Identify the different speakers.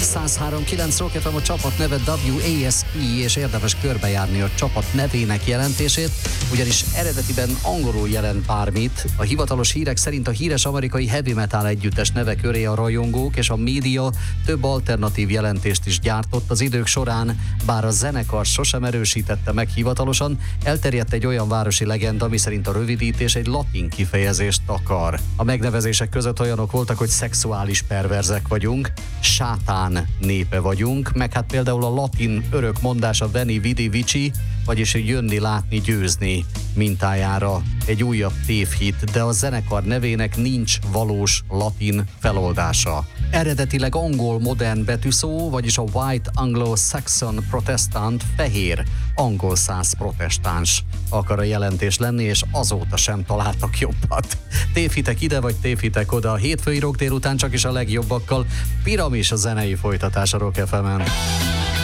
Speaker 1: 103.9 Rock FM, a csapat neve WASP, és érdemes körbejárni a csapat nevének jelentését, ugyanis eredetiben angolul jelent bármit. A hivatalos hírek szerint a híres amerikai heavy metal együttes neve köré a rajongók és a média több alternatív jelentést is gyártott az idők során, bár a zenekar sosem erősítette meg hivatalosan, elterjedt egy olyan városi legenda, ami szerint a rövidítés egy latin kifejezést takar. A megnevezések között olyanok voltak, hogy szexuális perverzek vagyunk, sátán népe vagyunk, meg hát például a latin örök mondása veni vidi vici, vagyis jönni, látni, győzni mintájára egy újabb tévhit, de a zenekar nevének nincs valós latin feloldása. Eredetileg angol modern betűszó, vagyis a White Anglo-Saxon Protestant, fehér angol száz protestáns akar a jelentés lenni, és azóta sem találtak jobbat. Tévhitek ide, vagy tévhitek oda. A hétfői Rock délután csak is a legjobbakkal. Piramis a zenei folytatás a Rock FM-en.